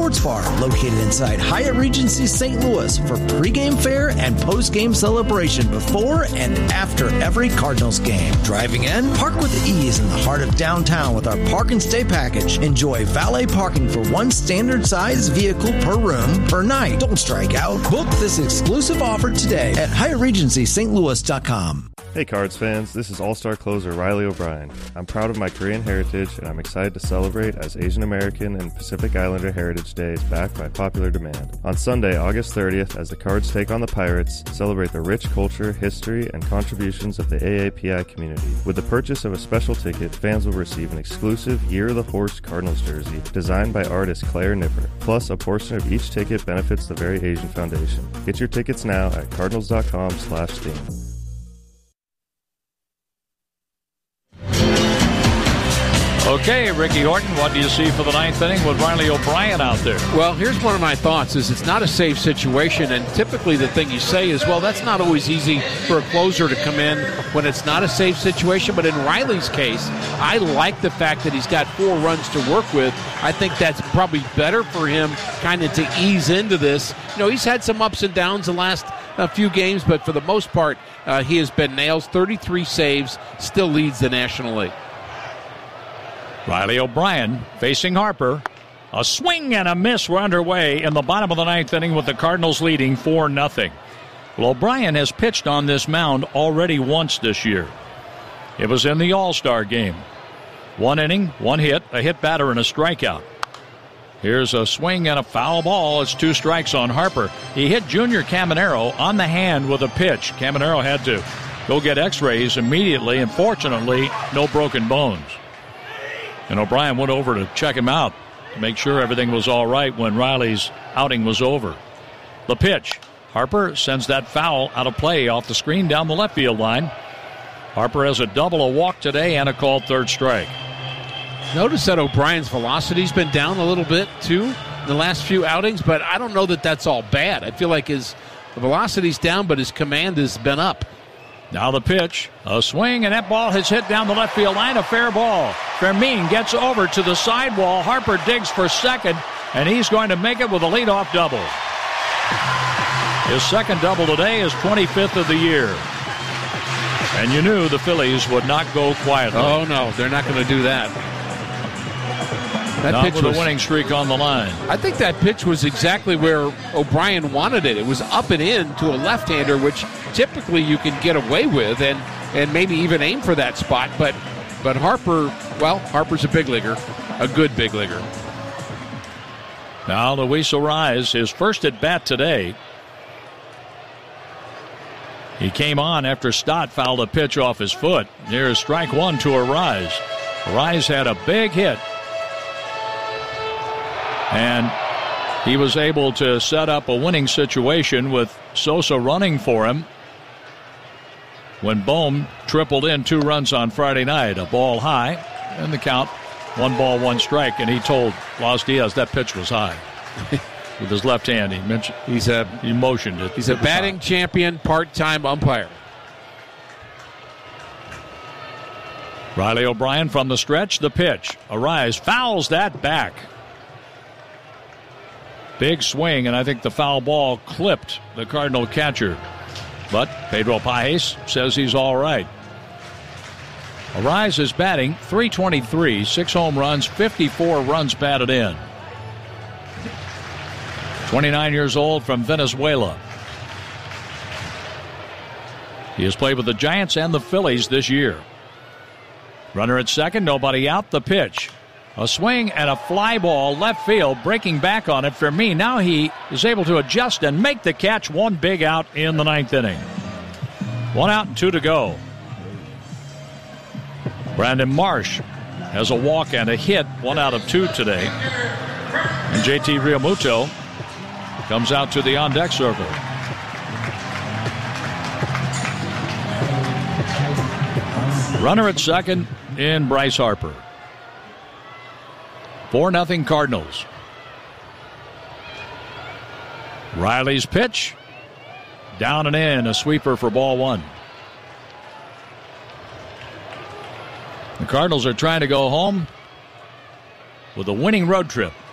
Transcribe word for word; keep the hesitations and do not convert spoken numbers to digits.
Sports Bar, located inside Hyatt Regency Saint Louis for pregame fare and postgame celebration before and after every Cardinals game. Driving in? Park with ease in the heart of downtown with our Park and Stay package. Enjoy valet parking for one standard size vehicle per room per night. Don't strike out. Book this exclusive offer today at Hyatt Regency St Louis dot com. Hey Cards fans, this is All-Star closer Riley O'Brien. I'm proud of my Korean heritage and I'm excited to celebrate as Asian American and Pacific Islander Heritage Day is back by popular demand. On Sunday, August thirtieth, as the Cards take on the Pirates, celebrate the rich culture, history, and contributions of the A A P I community. With the purchase of a special ticket, fans will receive an exclusive Year of the Horse Cardinals jersey designed by artist Claire Nipper. Plus, a portion of each ticket benefits the Very Asian Foundation. Get your tickets now at cardinals.com slash steam. Okay, Ricky Horton, what do you see for the ninth inning with Riley O'Brien out there? Well, here's one of my thoughts is it's not a safe situation, and typically the thing you say is, well, that's not always easy for a closer to come in when it's not a safe situation. But in Riley's case, I like the fact that he's got four runs to work with. I think that's probably better for him kind of to ease into this. You know, he's had some ups and downs the last uh, few games, but for the most part, uh, he has been nails, thirty-three saves, still leads the National League. Riley O'Brien facing Harper. A swing and a miss. We're underway in the bottom of the ninth inning with the Cardinals leading four nothing. Well, O'Brien has pitched on this mound already once this year. It was in the All-Star game. One inning, one hit, a hit batter, and a strikeout. Here's a swing and a foul ball. It's two strikes on Harper. He hit Junior Caminero on the hand with a pitch. Caminero had to go get x-rays immediately, and fortunately, no broken bones. And O'Brien went over to check him out to make sure everything was all right when Riley's outing was over. The pitch. Harper sends that foul out of play off the screen down the left field line. Harper has a double, a walk today, and a called third strike. Notice that O'Brien's velocity's been down a little bit, too, in the last few outings, but I don't know that that's all bad. I feel like his velocity's down, but his command has been up. Now the pitch, a swing, and that ball has hit down the left field line, a fair ball. Fermin gets over to the sidewall. Harper digs for second, and he's going to make it with a leadoff double. His second double today is twenty-fifth of the year. And you knew the Phillies would not go quietly. Oh, no, they're not going to do that. That Not pitch with was, a winning streak on the line. I think that pitch was exactly where O'Brien wanted it. It was up and in to a left-hander, which typically you can get away with and, and maybe even aim for that spot. But but Harper, well, Harper's a big leaguer, a good big leaguer. Now Luis Arraez, his first at bat today. He came on after Stott fouled a pitch off his foot. Here's strike one to Arraez. Arraez had a big hit. And he was able to set up a winning situation with Sosa running for him when Bohm tripled in two runs on Friday night. A ball high, and the count, one ball, one strike. And he told Los Diaz that pitch was high. With his left hand, he mentioned he's a he motioned it. He's a batting high. Champion, part-time umpire. Riley O'Brien from the stretch, the pitch. Arraez fouls that back. Big swing, and I think the foul ball clipped the Cardinal catcher. But Pedro Pages says he's all right. Arraez is batting three twenty-three, six home runs, fifty-four runs batted in. twenty-nine years old from Venezuela. He has played with the Giants and the Phillies this year. Runner at second, nobody out, the pitch. A swing and a fly ball left field, breaking back on it. Fermin, now he is able to adjust and make the catch. One big out in the ninth inning. One out and two to go. Brandon Marsh has a walk and a hit, one out of two today. And J T Realmuto comes out to the on-deck circle. Runner at second in Bryce Harper. four nothing Cardinals. Riley's pitch. Down and in, a sweeper for ball one. The Cardinals are trying to go home with a winning road trip.